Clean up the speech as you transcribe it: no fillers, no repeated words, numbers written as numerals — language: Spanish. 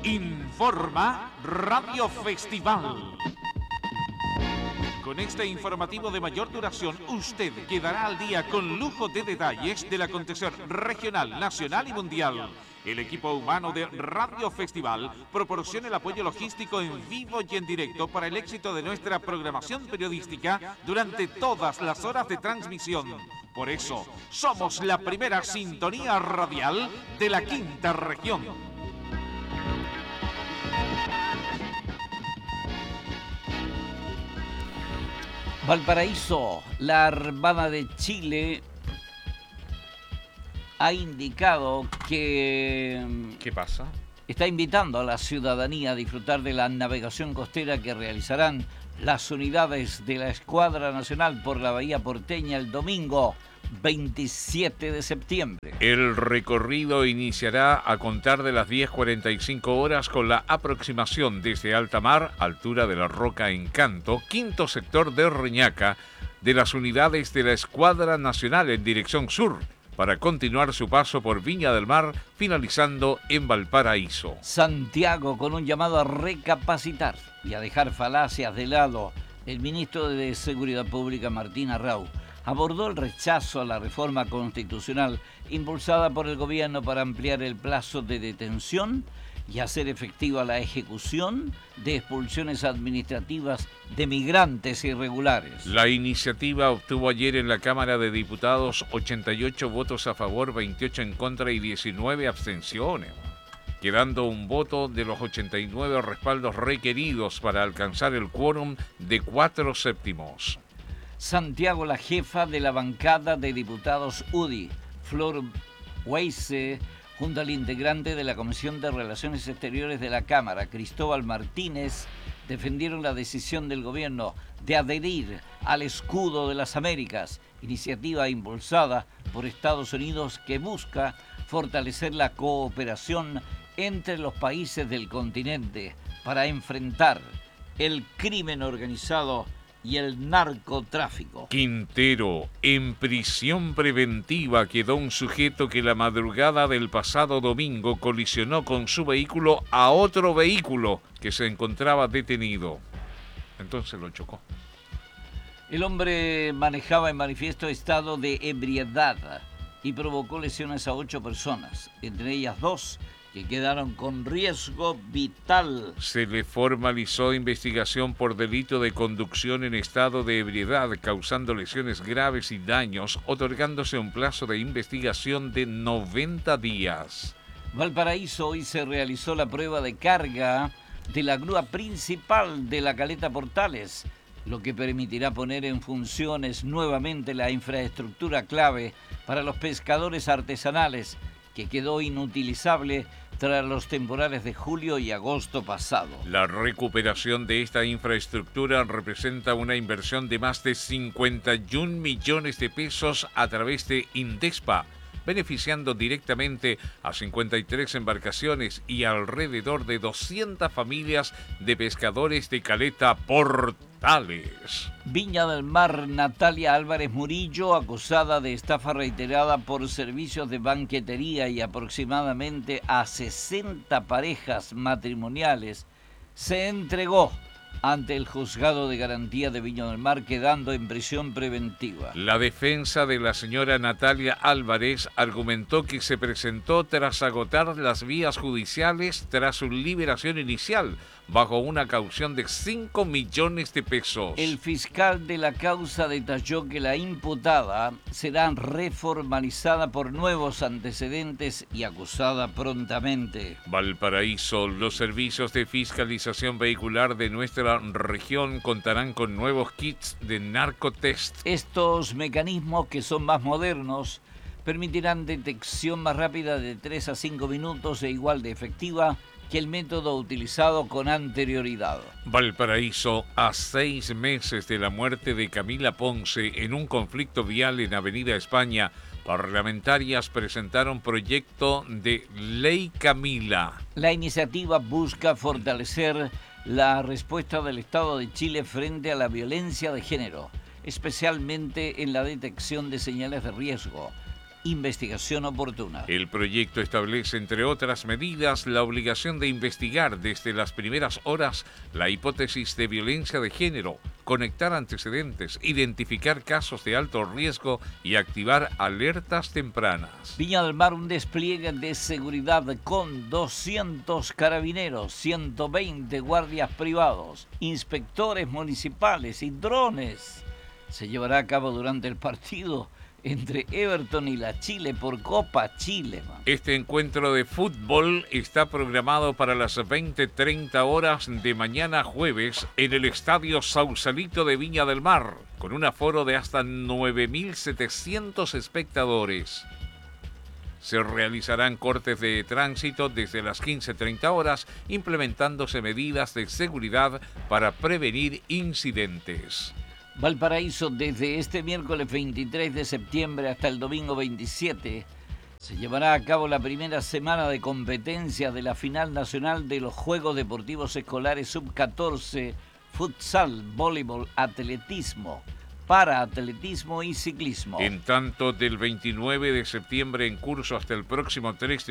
Informa Radio Festival. Con este informativo de mayor duración, usted quedará al día con lujo de detalles del acontecer regional, nacional y mundial. El equipo humano de Radio Festival proporciona el apoyo logístico en vivo y en directo para el éxito de nuestra programación periodística durante todas las horas de transmisión. Por eso, somos la primera sintonía radial de la quinta región. Valparaíso, la Armada de Chile ha indicado que... ¿Qué pasa? Está invitando a la ciudadanía a disfrutar de la navegación costera que realizarán las unidades de la Escuadra Nacional por la Bahía Porteña el domingo 27 de septiembre. El recorrido iniciará a contar de las 10:45 horas con la aproximación desde alta mar, altura de la Roca Encanto, quinto sector de Reñaca, de las unidades de la Escuadra Nacional en dirección sur, para continuar su paso por Viña del Mar, finalizando en Valparaíso. Santiago, con un llamado a recapacitar y a dejar falacias de lado, el ministro de Seguridad Pública, Martín Arrau, abordó el rechazo a la reforma constitucional impulsada por el gobierno para ampliar el plazo de detención y hacer efectiva la ejecución de expulsiones administrativas de migrantes irregulares. La iniciativa obtuvo ayer en la Cámara de Diputados 88 votos a favor, 28 en contra y 19 abstenciones, quedando un voto de los 89 respaldos requeridos para alcanzar el quórum de 4/7. Santiago, la jefa de la bancada de diputados UDI, Flor Weisse, junto al integrante de la Comisión de Relaciones Exteriores de la Cámara, Cristóbal Martínez, defendieron la decisión del gobierno de adherir al Escudo de las Américas, iniciativa impulsada por Estados Unidos que busca fortalecer la cooperación entre los países del continente para enfrentar el crimen organizado y el narcotráfico. Quintero, en prisión preventiva quedó un sujeto que la madrugada del pasado domingo colisionó con su vehículo a otro vehículo que se encontraba detenido. Entonces lo chocó. El hombre manejaba en manifiesto estado de ebriedad y provocó lesiones a 8 personas, entre ellas 2 que quedaron con riesgo vital. Se le formalizó investigación por delito de conducción en estado de ebriedad, causando lesiones graves y daños, otorgándose un plazo de investigación de 90 días. Valparaíso, hoy se realizó la prueba de carga de la grúa principal de la Caleta Portales, lo que permitirá poner en funciones nuevamente la infraestructura clave para los pescadores artesanales, que quedó inutilizable tras los temporales de julio y agosto pasado. La recuperación de esta infraestructura representa una inversión de más de 51 millones de pesos a través de Indespa, beneficiando directamente a 53 embarcaciones y alrededor de 200 familias de pescadores de Caleta Portales. Viña del Mar, Natalia Álvarez Murillo, acusada de estafa reiterada por servicios de banquetería y aproximadamente a 60 parejas matrimoniales, se entregó ante el Juzgado de Garantía de Viña del Mar, quedando en prisión preventiva. La defensa de la señora Natalia Álvarez argumentó que se presentó tras agotar las vías judiciales tras su liberación inicial, bajo una caución de 5 millones de pesos. El fiscal de la causa detalló que la imputada será reformalizada por nuevos antecedentes y acusada prontamente. Valparaíso, los servicios de fiscalización vehicular de nuestra región contarán con nuevos kits de narcotest. Estos mecanismos, que son más modernos, permitirán detección más rápida de 3 a 5 minutos e igual de efectiva que el método utilizado con anterioridad. Valparaíso, a 6 meses de la muerte de Camila Ponce en un conflicto vial en Avenida España, parlamentarias presentaron proyecto de Ley Camila. La iniciativa busca fortalecer la respuesta del Estado de Chile frente a la violencia de género, especialmente en la detección de señales de riesgo, investigación oportuna. El proyecto establece, entre otras medidas, la obligación de investigar desde las primeras horas la hipótesis de violencia de género, conectar antecedentes, identificar casos de alto riesgo y activar alertas tempranas. Viña del Mar, un despliegue de seguridad con 200 carabineros, 120 guardias privados, inspectores municipales y drones. Se llevará a cabo durante el partido entre Everton y la Chile por Copa Chile. Este encuentro de fútbol está programado para las 20:30 horas de mañana jueves en el Estadio Sausalito de Viña del Mar, con un aforo de hasta 9.700 espectadores. Se realizarán cortes de tránsito desde las 15:30 horas, implementándose medidas de seguridad para prevenir incidentes. Valparaíso, desde este miércoles 23 de septiembre hasta el domingo 27, se llevará a cabo la primera semana de competencia de la final nacional de los Juegos Deportivos Escolares Sub-14, futsal, voleibol, atletismo, paraatletismo y ciclismo. En tanto, del 29 de septiembre en curso hasta el próximo 3 de